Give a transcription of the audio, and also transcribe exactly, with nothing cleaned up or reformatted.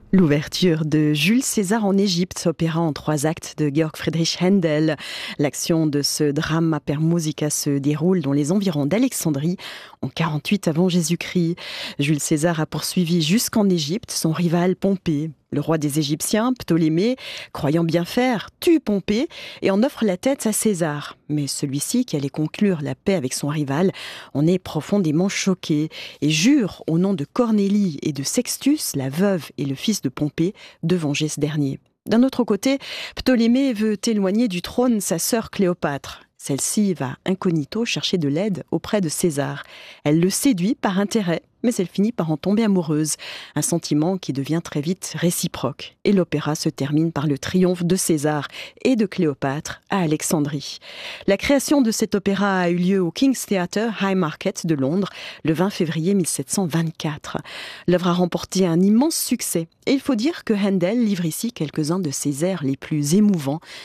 L'ouverture de Jules César en Égypte, opéra en trois actes de Georg Friedrich Händel. L'action de ce drama per musica se déroule dans les environs d'Alexandrie en quarante-huit avant Jésus-Christ. Jules César a poursuivi jusqu'en Égypte son rival Pompée. Le roi des Égyptiens, Ptolémée, croyant bien faire, tue Pompée et en offre la tête à César. Mais celui-ci, qui allait conclure la paix avec son rival, en est profondément choqué et jure, au nom de Cornélie et de Sextus, la veuve et le fils de Pompée, de venger ce dernier. D'un autre côté, Ptolémée veut éloigner du trône sa sœur Cléopâtre. Celle-ci va incognito chercher de l'aide auprès de César. Elle le séduit par intérêt, mais elle finit par en tomber amoureuse. Un sentiment qui devient très vite réciproque. Et l'opéra se termine par le triomphe de César et de Cléopâtre à Alexandrie. La création de cet opéra a eu lieu au King's Theatre, Haymarket de Londres, le vingt février mille sept cent vingt-quatre. L'œuvre a remporté un immense succès. Et il faut dire que Händel livre ici quelques-uns de ses airs les plus émouvants,